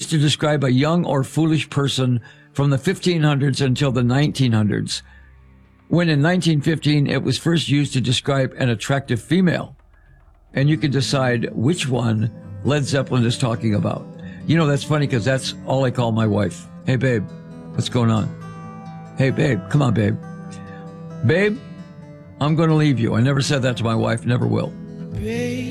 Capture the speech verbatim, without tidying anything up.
used to describe a young or foolish person from the fifteen hundreds until the nineteen hundreds, when in nineteen fifteen it was first used to describe an attractive female. And you can decide which one Led Zeppelin is talking about. You know, that's funny because that's all I call my wife. Hey, babe, what's going on? Hey, babe, come on, babe. Babe, I'm going to leave you. I never said that to my wife, never will. Babe.